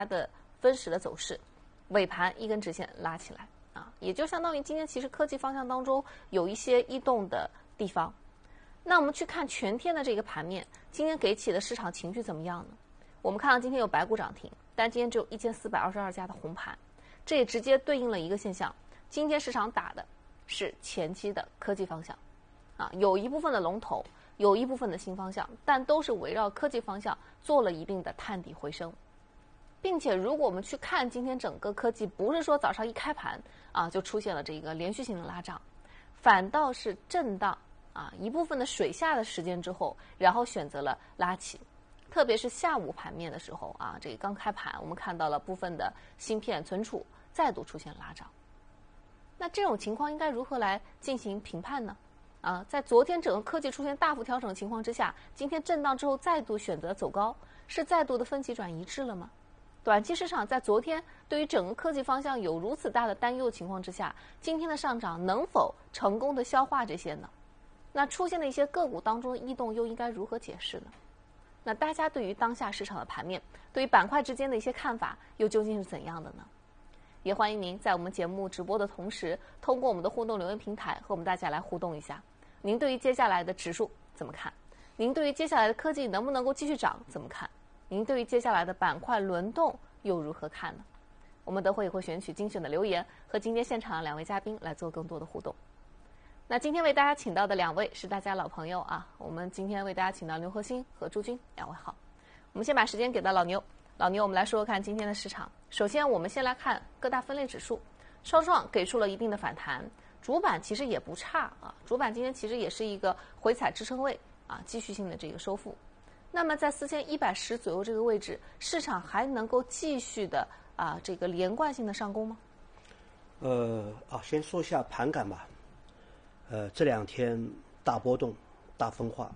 它的分时的走势，尾盘一根直线拉起来啊，也就相当于今天其实科技方向当中有一些异动的地方。那我们去看全天的这个盘面，今天给起的市场情绪怎么样呢？我们看到今天有白股涨停，但今天只有1422家的红盘，这也直接对应了一个现象，今天市场打的是前期的科技方向啊，有一部分的龙头，有一部分的新方向，但都是围绕科技方向做了一定的探底回升。并且如果我们去看今天整个科技，不是说早上一开盘啊就出现了这个连续性的拉涨，反倒是震荡啊一部分的水下的时间之后，然后选择了拉起。特别是下午盘面的时候啊，这个刚开盘我们看到了部分的芯片存储再度出现拉涨。那这种情况应该如何来进行评判呢？啊，在昨天整个科技出现大幅调整的情况之下，今天震荡之后再度选择走高，是再度的分歧转移至了吗？短期市场在昨天对于整个科技方向有如此大的担忧的情况之下，今天的上涨能否成功的消化这些呢？那出现的一些个股当中的异动又应该如何解释呢？那大家对于当下市场的盘面，对于板块之间的一些看法又究竟是怎样的呢？也欢迎您在我们节目直播的同时，通过我们的互动留言平台和我们大家来互动一下。您对于接下来的指数怎么看？您对于接下来的科技能不能够继续涨怎么看？您对于接下来的板块轮动又如何看呢？我们等会也会选取精选的留言和今天现场的两位嘉宾来做更多的互动。那今天为大家请到的两位是大家老朋友啊，我们今天为大家请到刘和欣和朱军两位好。我们先把时间给到老牛，老牛我们来说说看今天的市场。首先我们先来看各大分类指数，双创给出了一定的反弹，主板其实也不差啊，主板今天其实也是一个回踩支撑位啊，继续性的这个收复。那么在4110左右这个位置，市场还能够继续的啊这个连贯性的上攻吗？ 先说一下盘感吧。这两天大波动、大分化，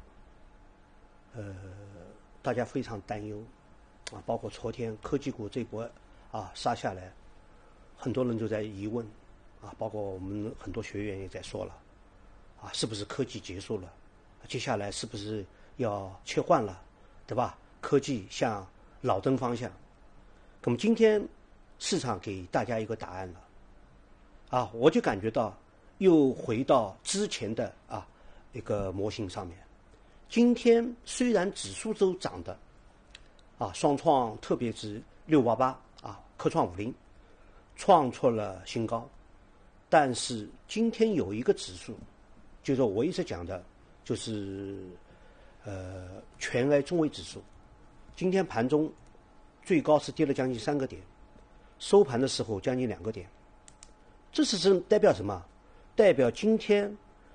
大家非常担忧啊，包括昨天科技股这波啊杀下来，很多人就在疑问啊，包括我们很多学员也在说了啊，是不是科技结束了？接下来是不是要切换了，对吧？科技向老登方向。那么今天市场给大家一个答案了啊，我就感觉到又回到之前的一个模型上面。今天虽然指数都涨的双创特别值688科创50创出了新高，但是今天有一个指数，就是我一直讲的，就是全 A 中微指数，今天盘中最高是跌了将近3个点，收盘的时候将近2个点。这是代表什么？代表今天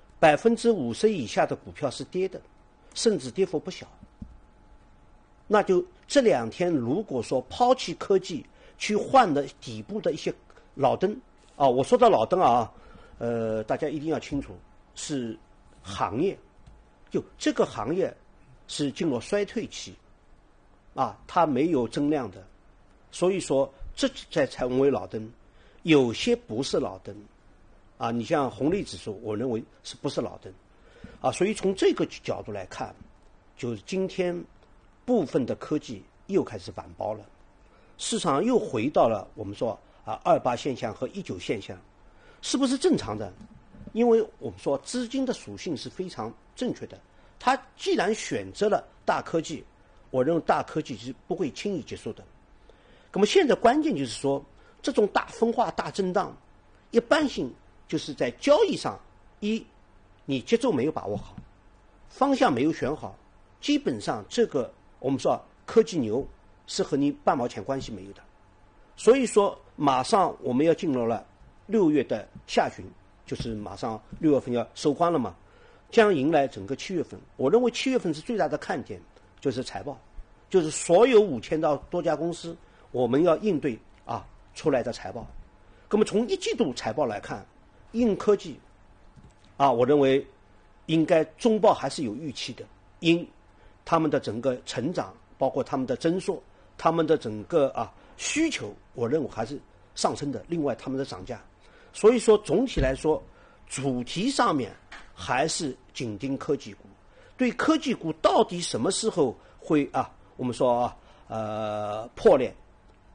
50%以下的股票是跌的，甚至跌幅不小。那就这两天如果说抛弃科技去换的底部的一些老灯我说到老灯大家一定要清楚，是行业，就这个行业是进入衰退期它没有增量的，所以说这才成为老灯。有些不是老灯你像红利指数，我认为是不是老灯所以从这个角度来看，就是今天部分的科技又开始反包了，市场又回到了我们说28现象和19现象，是不是正常的？因为我们说资金的属性是非常正确的，它既然选择了大科技，我认为大科技是不会轻易结束的。那么现在关键就是说，这种大分化、大震荡，一般性就是在交易上，你节奏没有把握好，方向没有选好，基本上这个我们说科技牛是和你半毛钱关系没有的。所以说马上我们要进入了6月的下旬，就是马上6月份要收官了嘛，将迎来整个7月份。我认为7月份是最大的看点，就是财报，就是所有5000多家公司我们要应对出来的财报。那么从1季度财报来看，硬科技我认为应该中报还是有预期的，因他们的整个成长，包括他们的增速，他们的整个需求，我认为还是上升的。另外他们的涨价，所以说总体来说，主题上面还是紧盯科技股。对科技股到底什么时候会我们说破裂，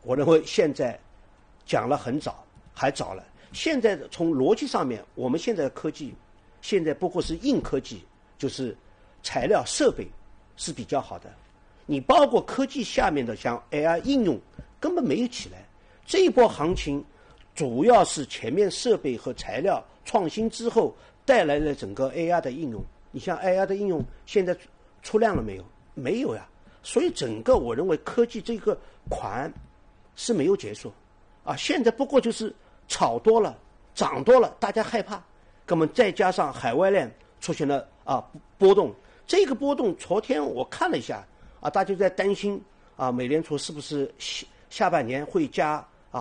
我认为现在讲了很早，还早了。现在从逻辑上面，我们现在的科技，现在不过是硬科技，就是材料设备是比较好的。你包括科技下面的像 AI 应用根本没有起来。这一波行情主要是前面设备和材料创新之后带来了整个 AI 的应用。你像 AI 的应用现在出量了没有？没有呀。所以整个我认为科技这个款是没有结束啊。现在不过就是炒多了，涨多了，大家害怕。那么再加上海外链出现了波动，这个波动昨天我看了一下大家在担心美联储是不是下半年会加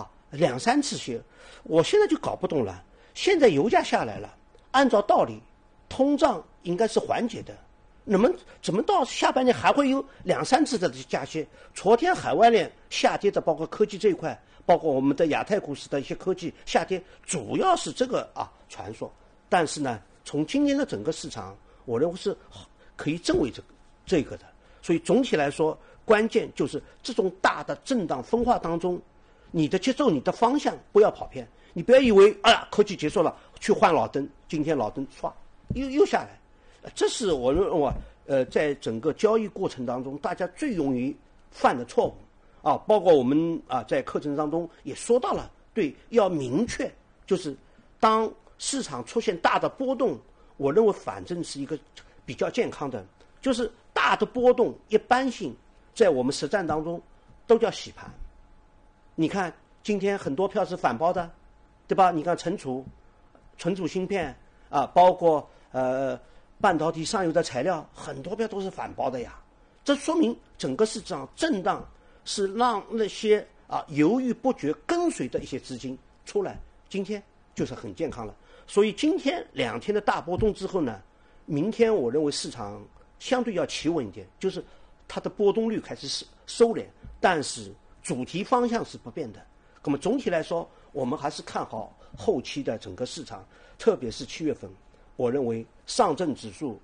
2-3次息。我现在就搞不懂了。现在油价下来了，按照道理通胀应该是缓解的，怎么到下半年还会有2-3次的加息？昨天海外链下跌的，包括科技这一块，包括我们的亚太股市的一些科技下跌，主要是这个传说。但是呢，从今年的整个市场，我认为是可以证伪这个的。所以总体来说，关键就是这种大的震荡分化当中，你的节奏、你的方向不要跑偏。你不要以为科技结束了去换老登，今天老登唰又下来。这是我认为在整个交易过程当中大家最容易犯的错误包括我们在课程当中也说到了，对，要明确，就是当市场出现大的波动，我认为反正是一个比较健康的，就是大的波动一般性在我们实战当中都叫洗盘。你看今天很多票是反包的，对吧？你看存储芯片包括半导体上游的材料，很多票都是反包的呀。这说明整个市场震荡是让那些犹豫不决跟随的一些资金出来，今天就是很健康了。所以今天2天的大波动之后呢，明天我认为市场相对要企稳一点，就是它的波动率开始收敛，但是主题方向是不变的。那么总体来说，我们还是看好后期的整个市场，特别是7月份，我认为上证指数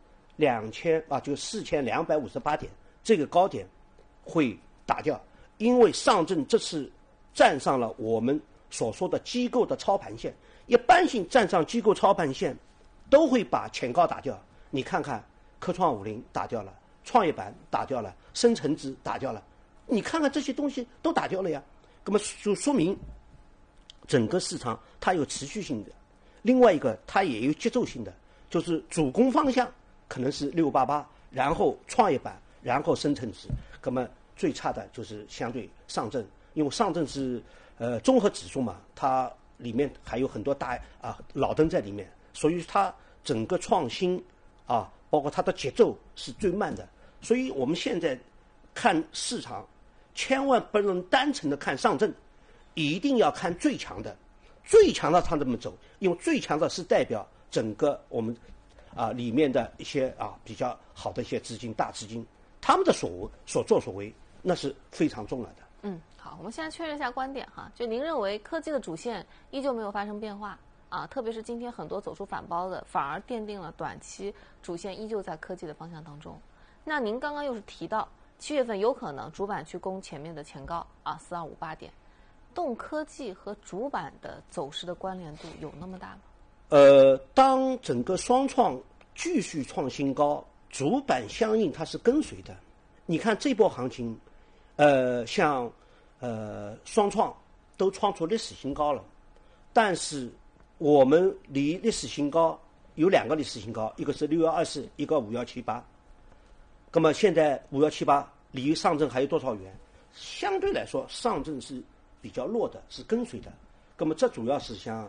4258点这个高点会打掉，因为上证这次站上了我们所说的机构的操盘线，一般性站上机构操盘线都会把前高打掉。你看看科创50打掉了，创业板打掉了，深成指打掉了，你看看这些东西都打掉了呀。那么就说明整个市场它有持续性的，另外一个它也有节奏性的，就是主攻方向可能是688，然后创业板，然后深成指。那么最差的就是相对上证，因为上证是综合指数嘛，它里面还有很多大老登在里面，所以它整个创新包括它的节奏是最慢的。所以我们现在看市场千万不能单纯的看上证，一定要看最强的，最强的它这么走，因为最强的是代表整个我们里面的一些比较好的一些资金，大资金，他们的所作所为那是非常重要的。 好，我们现在确认一下观点哈，就您认为科技的主线依旧没有发生变化特别是今天很多走出反包的，反而奠定了短期主线依旧在科技的方向当中。那您刚刚又是提到7月份有可能主板去攻前面的前高4258点，动科技和主板的走势的关联度有那么大吗？ 当整个双创继续创新高，主板相应它是跟随的。你看这波行情像双创都创出历史新高了，但是我们离历史新高有2个历史新高，一个是6月24，一个5178。那么现在5178离上证还有多少元？相对来说上证是比较弱的，是跟随的。那么这主要是像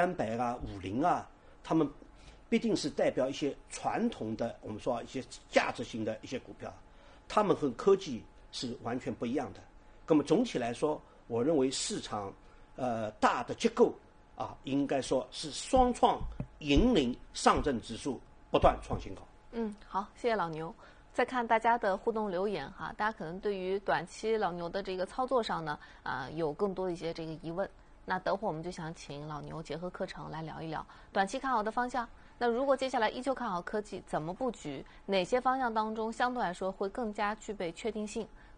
30050他们必定是代表一些传统的我们说一些价值型的一些股票，他们和科技是完全不一样的。那么总体来说，我认为市场大的结构应该说是双创引领上证指数不断创新高。 好，谢谢老牛。再看大家的互动留言哈，大家可能对于短期老牛的这个操作上呢有更多的一些这个疑问。那等会儿我们就想请老牛结合课程来聊一聊短期看好的方向。那如果接下来依旧看好科技，怎么布局？哪些方向当中相对来说会更加具备确定性？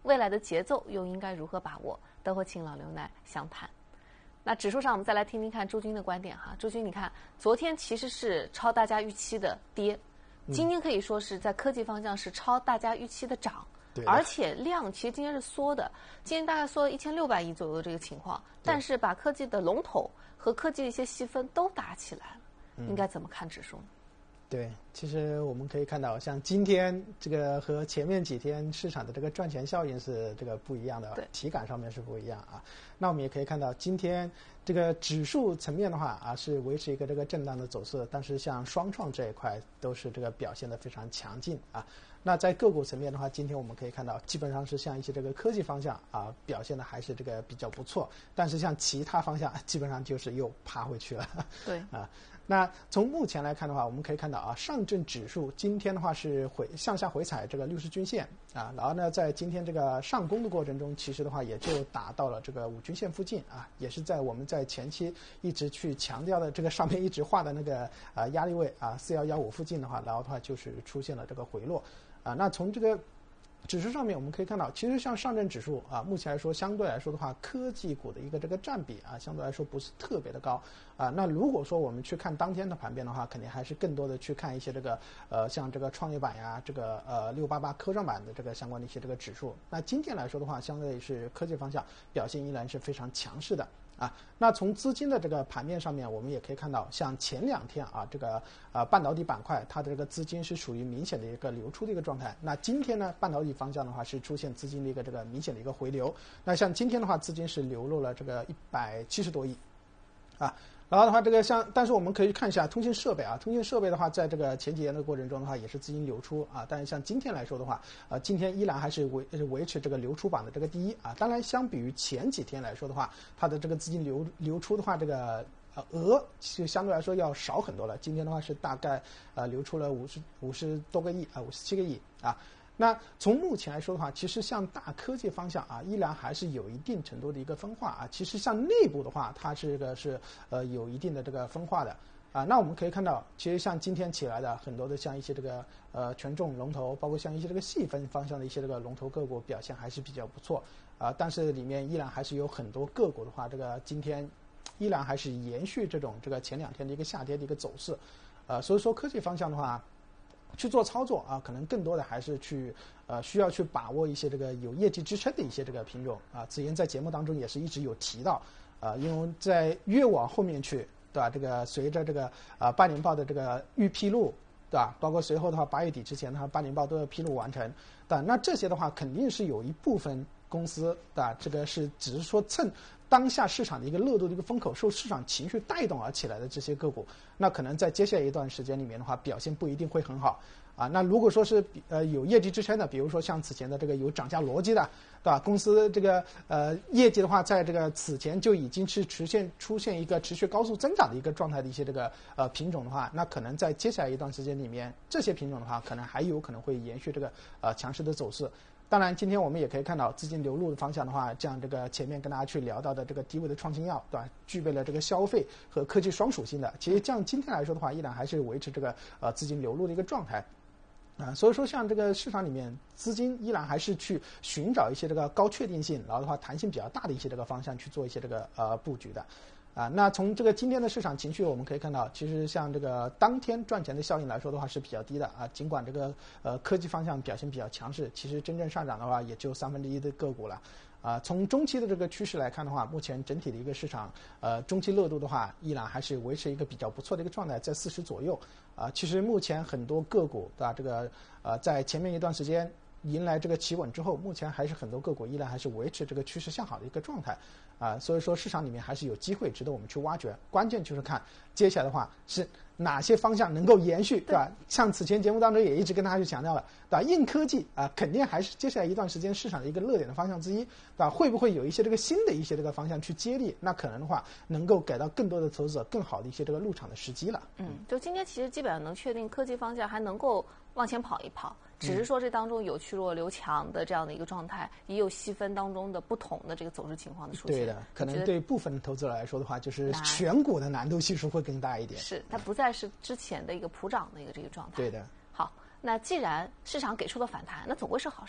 未来的节奏又应该如何把握？都会请老牛来详谈。那指数上，我们再来听听看朱军的观点哈。朱军，你看昨天其实是超大家预期的跌，今天可以说是在科技方向是超大家预期的涨，而且量其实今天是缩的，今天大概缩了1600亿左右的这个情况，但是把科技的龙头和科技的一些细分都打起来了，应该怎么看指数呢？ 对，其实我们可以看到，像今天这个和前面几天市场的这个赚钱效应是这个不一样的，体感上面是不一样啊。那我们也可以看到，今天这个指数层面的话啊，是维持一个这个震荡的走势，但是像双创这一块都是这个表现得非常强劲啊。那在个股层面的话，今天我们可以看到，基本上是像一些这个科技方向啊表现的还是这个比较不错，但是像其他方向基本上就是又爬回去了。 对啊。那从目前来看的话，我们可以看到啊，上证指数今天的话是向下回踩这个60均线啊，然后呢，在今天这个上攻的过程中，其实的话也就达到了这个5均线附近啊，也是在我们在前期一直去强调的这个上面一直画的那个压力位啊4115附近的话，然后的话就是出现了这个回落啊。那从这个指数上面我们可以看到，其实像上证指数啊，目前来说相对来说的话，科技股的一个这个占比啊，相对来说不是特别的高啊。那如果说我们去看当天的盘面的话，肯定还是更多的去看一些这个像这个创业板呀，这个688科创板的这个相关的一些这个指数。那今天来说的话，相对是科技方向表现依然是非常强势的。啊，那从资金的这个盘面上面，我们也可以看到，像前2天啊，这个半导体板块它的这个资金是属于明显的一个流出的一个状态。那今天呢，半导体方向的话是出现资金的一个这个明显的一个回流。那像今天的话，资金是流入了这个170多亿，啊。然后的话，这个但是我们可以看一下通信设备啊，通信设备的话，在这个前几年的过程中的话，也是资金流出啊。但是像今天来说的话，今天依然还是维持这个流出榜的这个第一啊。当然，相比于前几天来说的话，它的这个资金流出的话，这个额就相对来说要少很多了。今天的话是大概流出了50多个亿啊，57个亿啊。那从目前来说的话，其实像大科技方向啊，依然还是有一定程度的一个分化啊。其实像内部的话，它是有一定的这个分化的啊。那我们可以看到，其实像今天起来的很多的像一些这个权重龙头，包括像一些这个细分方向的一些这个龙头个股表现还是比较不错啊。但是里面依然还是有很多个股的话，这个今天依然还是延续这种这个前2天的一个下跌的一个走势，所以说科技方向的话，去做操作啊，可能更多的还是需要去把握一些这个有业绩支撑的一些这个品种啊。此前在节目当中也是一直有提到啊，因为在越往后面去，对吧？这个随着这个8年报的这个预披露，对吧？包括随后的话8月底之前的话8年报都要披露完成，对吧？那这些的话肯定是有一部分公司，对吧？这个只是说趁当下市场的一个热度的一个风口，受市场情绪带动而起来的这些个股，那可能在接下来一段时间里面的话，表现不一定会很好啊。那如果说是有业绩支撑的，比如说像此前的这个有涨价逻辑的，对吧？公司这个业绩的话，在这个此前就已经是出现一个持续高速增长的一个状态的一些这个品种的话，那可能在接下来一段时间里面，这些品种的话，可能还有可能会延续这个强势的走势。当然，今天我们也可以看到资金流入的方向的话，像这个前面跟大家去聊到的这个低位的创新药，对吧？具备了这个消费和科技双属性的，其实这样今天来说的话，依然还是维持这个资金流入的一个状态。啊，所以说像这个市场里面，资金依然还是去寻找一些这个高确定性，然后的话弹性比较大的一些这个方向去做一些这个布局的。啊，那从这个今天的市场情绪，我们可以看到，其实像这个当天赚钱的效应来说的话是比较低的啊。尽管这个科技方向表现比较强势，其实真正上涨的话也就1/3的个股了。啊，从中期的这个趋势来看的话，目前整体的一个市场中期热度的话，依然还是维持一个比较不错的一个状态，在40左右。啊，其实目前很多个股，对吧？这个在前面一段时间迎来这个企稳之后，目前还是很多个股依然还是维持这个趋势向好的一个状态啊，所以说市场里面还是有机会值得我们去挖掘。关键就是看接下来的话是哪些方向能够延续，对吧？像此前节目当中也一直跟大家去强调了，对吧？硬科技啊，肯定还是接下来一段时间市场的一个热点的方向之一，对吧？会不会有一些这个新的一些这个方向去接力？那可能的话能够给到更多的投资者更好的一些这个入场的时机了。 就今天其实基本上能确定科技方向还能够往前跑一跑，只是说这当中有去弱留强的这样的一个状态，也有细分当中的不同的这个走势情况的出现。 对的，可能对部分投资者来说的话，就是选股的难度系数会更大一点。 是，它不再是之前的一个普涨的一个这个状态。 对的。 好，那既然市场给出了反弹，那总归是好事儿。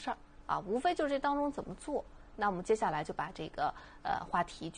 啊，无非就是这当中怎么做。那我们接下来就把这个话题